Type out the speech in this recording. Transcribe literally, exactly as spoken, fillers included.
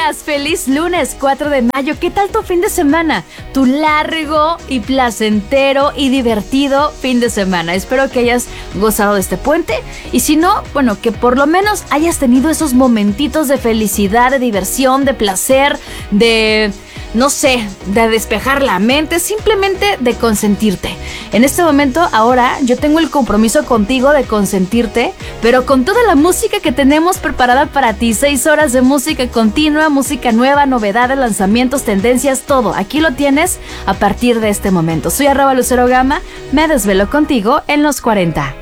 días, feliz lunes cuatro de mayo. ¿Qué tal tu fin de semana? Tu largo y placentero y divertido fin de semana. Espero que hayas gozado de este puente y si no, bueno, que por lo menos hayas tenido esos momentitos de felicidad, de diversión, de placer, de... no sé, de despejar la mente, simplemente de consentirte. En este momento, ahora, yo tengo el compromiso contigo de consentirte, pero con toda la música que tenemos preparada para ti. Seis horas de música continua, música nueva, novedades, lanzamientos, tendencias, todo. Aquí lo tienes a partir de este momento. Soy arroba Lucero Gama, me desvelo contigo en los cuarenta.